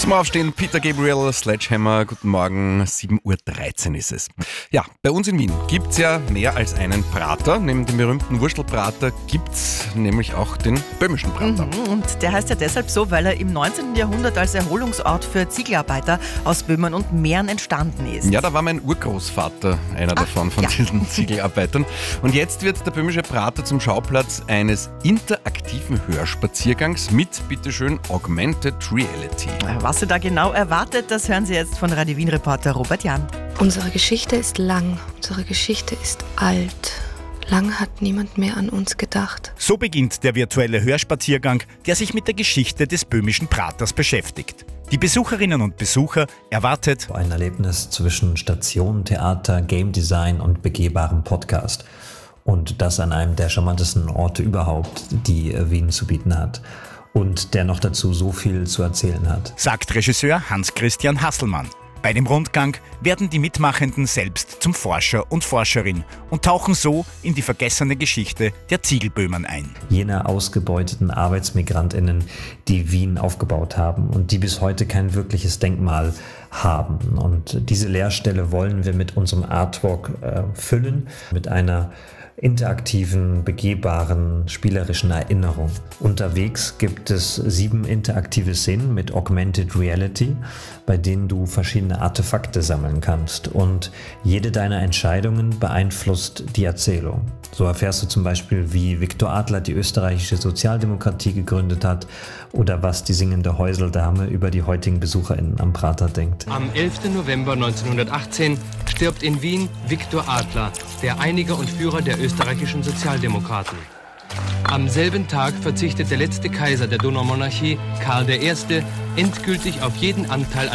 Zum Aufstehen, Peter Gabriel, Sledgehammer, guten Morgen, 7.13 Uhr ist es. Ja, bei uns in Wien gibt es ja mehr als einen Prater. Neben dem berühmten Wurstelprater gibt es nämlich auch den böhmischen Prater. Und der heißt ja deshalb so, weil er im 19. Jahrhundert als Erholungsort für Ziegelarbeiter aus Böhmen und Mähren entstanden ist. Ja, da war mein Urgroßvater einer davon, von diesen Ziegelarbeitern. Und jetzt wird der böhmische Prater zum Schauplatz eines interaktiven Hörspaziergangs mit, bitteschön, Augmented Reality. Was Sie da genau erwartet, das hören Sie jetzt von Radio Wien-Reporter Robert Jahn. Unsere Geschichte ist lang, unsere Geschichte ist alt. Lang hat niemand mehr an uns gedacht. So beginnt der virtuelle Hörspaziergang, der sich mit der Geschichte des böhmischen Praters beschäftigt. Die Besucherinnen und Besucher erwartet ein Erlebnis zwischen Station, Theater, Game Design und begehbarem Podcast. Und das an einem der charmantesten Orte überhaupt, die Wien zu bieten hat. Und der noch dazu so viel zu erzählen hat, sagt Regisseur Hans-Christian Hasselmann. Bei dem Rundgang werden die Mitmachenden selbst zum Forscher und Forscherin und tauchen so in die vergessene Geschichte der Ziegelböhmen ein. Jene ausgebeuteten ArbeitsmigrantInnen, die Wien aufgebaut haben und die bis heute kein wirkliches Denkmal haben. Und diese Leerstelle wollen wir mit unserem Artwork füllen, mit einer interaktiven, begehbaren, spielerischen Erinnerung. Unterwegs gibt es 7 interaktive Szenen mit Augmented Reality, bei denen du verschiedene Artefakte sammeln kannst. Und jede deiner Entscheidungen beeinflusst die Erzählung. So erfährst du zum Beispiel, wie Viktor Adler die österreichische Sozialdemokratie gegründet hat oder was die singende Häuseldame über die heutigen BesucherInnen am Prater denkt. Am 11. November 1918 stirbt in Wien Viktor Adler, der Einiger und Führer der österreichischen Sozialdemokraten. Am selben Tag verzichtet der letzte Kaiser der Donaumonarchie, Karl I., endgültig auf jeden Anteil an